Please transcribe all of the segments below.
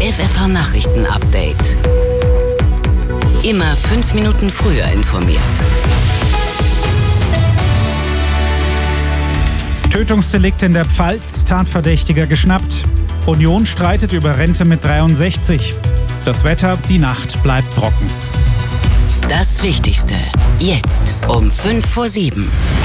FFH Nachrichten-Update. Immer 5 Minuten früher informiert. Tötungsdelikt in der Pfalz, Tatverdächtiger geschnappt. Union streitet über Rente mit 63. Das Wetter, die Nacht bleibt trocken. Das Wichtigste, jetzt um 6:55.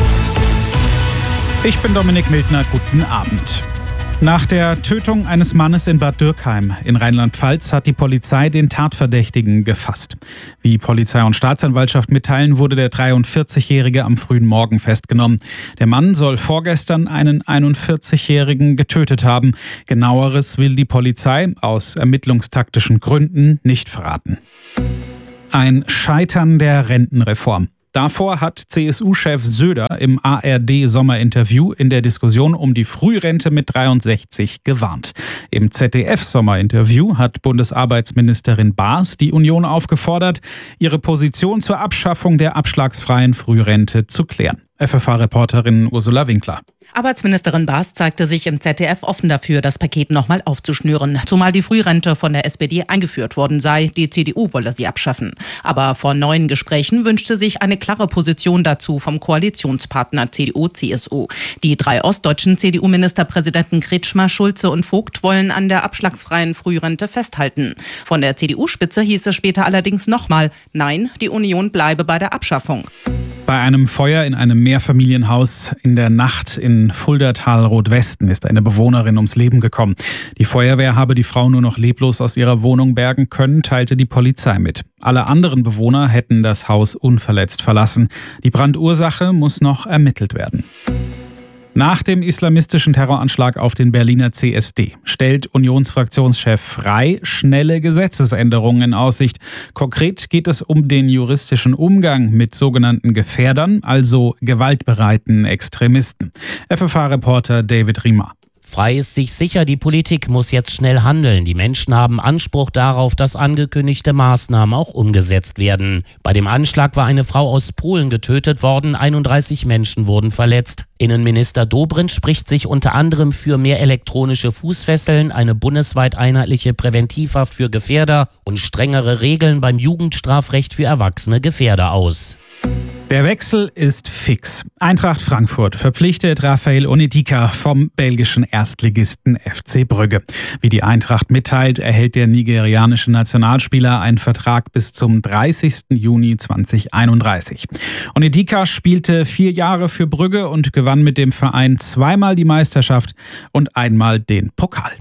Ich bin Dominik Mildner, guten Abend. Nach der Tötung eines Mannes in Bad Dürkheim in Rheinland-Pfalz hat die Polizei den Tatverdächtigen gefasst. Wie Polizei und Staatsanwaltschaft mitteilen, wurde der 43-Jährige am frühen Morgen festgenommen. Der Mann soll vorgestern einen 41-Jährigen getötet haben. Genaueres will die Polizei aus ermittlungstaktischen Gründen nicht verraten. Ein Scheitern der Rentenreform. Davor hat CSU-Chef Söder im ARD-Sommerinterview in der Diskussion um die Frührente mit 63 gewarnt. Im ZDF-Sommerinterview hat Bundesarbeitsministerin Baas die Union aufgefordert, ihre Position zur Abschaffung der abschlagsfreien Frührente zu klären. FFH-Reporterin Ursula Winkler. Arbeitsministerin Baas zeigte sich im ZDF offen dafür, das Paket nochmal aufzuschnüren. Zumal die Frührente von der SPD eingeführt worden sei. Die CDU wolle sie abschaffen. Aber vor neuen Gesprächen wünschte sich eine klare Position dazu vom Koalitionspartner CDU-CSU. Die 3 ostdeutschen CDU-Ministerpräsidenten Kretschmer, Schulze und Vogt wollen an der abschlagsfreien Frührente festhalten. Von der CDU-Spitze hieß es später allerdings nochmal, nein, die Union bleibe bei der Abschaffung. Bei einem Feuer in einem Mehrfamilienhaus in der Nacht in Fuldatal-Rot-Westen ist eine Bewohnerin ums Leben gekommen. Die Feuerwehr habe die Frau nur noch leblos aus ihrer Wohnung bergen können, teilte die Polizei mit. Alle anderen Bewohner hätten das Haus unverletzt verlassen. Die Brandursache muss noch ermittelt werden. Nach dem islamistischen Terroranschlag auf den Berliner CSD stellt Unionsfraktionschef Frey schnelle Gesetzesänderungen in Aussicht. Konkret geht es um den juristischen Umgang mit sogenannten Gefährdern, also gewaltbereiten Extremisten. FFH-Reporter David Riemer. Frey ist sich sicher, die Politik muss jetzt schnell handeln. Die Menschen haben Anspruch darauf, dass angekündigte Maßnahmen auch umgesetzt werden. Bei dem Anschlag war eine Frau aus Polen getötet worden, 31 Menschen wurden verletzt. Innenminister Dobrindt spricht sich unter anderem für mehr elektronische Fußfesseln, eine bundesweit einheitliche Präventivhaft für Gefährder und strengere Regeln beim Jugendstrafrecht für erwachsene Gefährder aus. Der Wechsel ist fix. Eintracht Frankfurt verpflichtet Raphael Onyedika vom belgischen Erstligisten FC Brügge. Wie die Eintracht mitteilt, erhält der nigerianische Nationalspieler einen Vertrag bis zum 30. Juni 2031. Onyedika spielte 4 Jahre für Brügge und gewann mit dem Verein 2-mal die Meisterschaft und einmal den Pokal.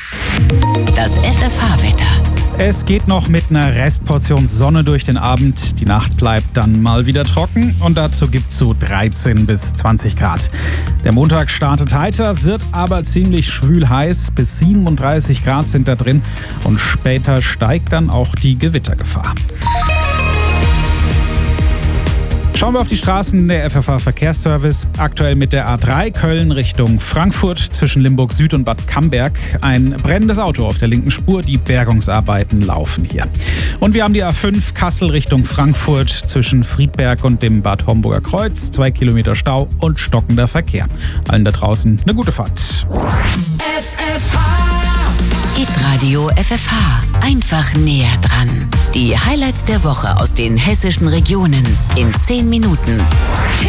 Das FFH-Wetter. Es geht noch mit einer Restportion Sonne durch den Abend. Die Nacht bleibt dann mal wieder trocken und dazu gibt's so 13 bis 20 Grad. Der Montag startet heiter, wird aber ziemlich schwül heiß. Bis 37 Grad sind da drin und später steigt dann auch die Gewittergefahr. Schauen wir auf die Straßen der FFH-Verkehrsservice. Aktuell mit der A3 Köln Richtung Frankfurt zwischen Limburg Süd und Bad Camberg. Ein brennendes Auto auf der linken Spur. Die Bergungsarbeiten laufen hier. Und wir haben die A5 Kassel Richtung Frankfurt zwischen Friedberg und dem Bad Homburger Kreuz. 2 Kilometer Stau und stockender Verkehr. Allen da draußen eine gute Fahrt. Hitradio FFH. Einfach näher dran. Die Highlights der Woche aus den hessischen Regionen in 10 Minuten.